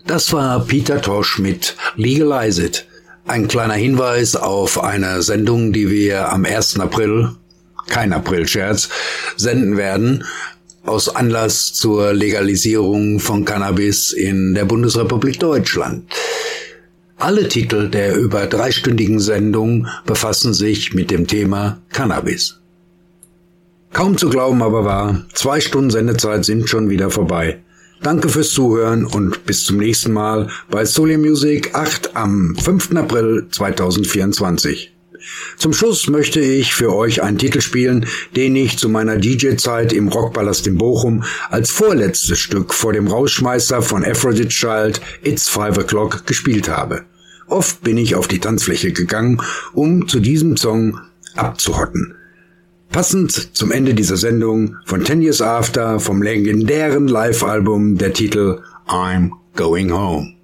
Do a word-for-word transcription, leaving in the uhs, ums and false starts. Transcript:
Das war Peter Tosh mit Legalize It. Ein kleiner Hinweis auf eine Sendung, die wir am ersten April, kein Aprilscherz, senden werden, aus Anlass zur Legalisierung von Cannabis in der Bundesrepublik Deutschland. Alle Titel der über dreistündigen Sendung befassen sich mit dem Thema Cannabis. Kaum zu glauben aber wahr, zwei Stunden Sendezeit sind schon wieder vorbei. Danke fürs Zuhören und bis zum nächsten Mal bei Soul Music acht am fünften April zweitausendvierundzwanzig. Zum Schluss möchte ich für euch einen Titel spielen, den ich zu meiner D J-Zeit im Rockpalast in Bochum als vorletztes Stück vor dem Rausschmeißer von Aphrodite Child It's Five O'Clock gespielt habe. Oft bin ich auf die Tanzfläche gegangen, um zu diesem Song abzuhotten. Passend zum Ende dieser Sendung von Ten Years After vom legendären Live-Album der Titel I'm Going Home.